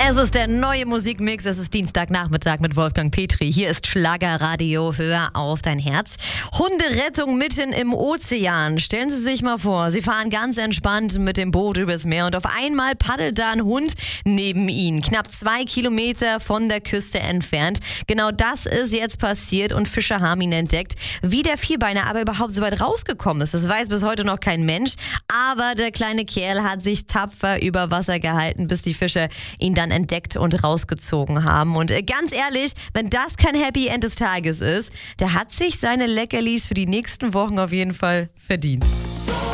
Es ist der neue Musikmix. Es ist Dienstagnachmittag mit Wolfgang Petri. Hier ist Schlagerradio. Hör auf dein Herz. Hunderettung mitten im Ozean. Stellen Sie sich mal vor, Sie fahren ganz entspannt mit dem Boot übers Meer und auf einmal paddelt da ein Hund neben Ihnen. Knapp 2 Kilometer von der Küste entfernt. Genau das ist jetzt passiert und Fischer haben ihn entdeckt. Wie der Vierbeiner aber überhaupt so weit rausgekommen ist, das weiß bis heute noch kein Mensch. Aber der kleine Kerl hat sich tapfer über Wasser gehalten, bis die Fischer ihn dann entdeckt und rausgezogen haben. Und ganz ehrlich, wenn das kein Happy End des Tages ist, der hat sich seine Leckerlis für die nächsten Wochen auf jeden Fall verdient.